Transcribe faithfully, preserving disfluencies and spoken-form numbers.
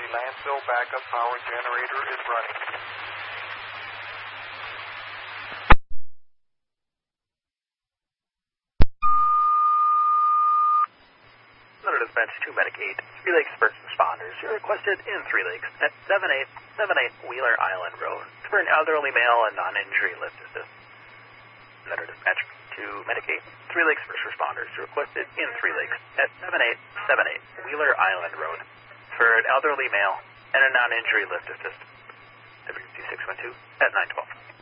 landfill backup power generator is running. Center Dispatch two Medic eight, Three Lakes first responders. You're requested in Three Lakes at seven eight seven eight Wheeler Island Road for an elderly male and non-injury lift assist. Center Dispatch two Medic eight, Three Lakes first responders. You're requested in Three Lakes at seven eight seven eight Wheeler Island Road for an elderly male and a non-injury lift assist. W C six one two at nine twelve.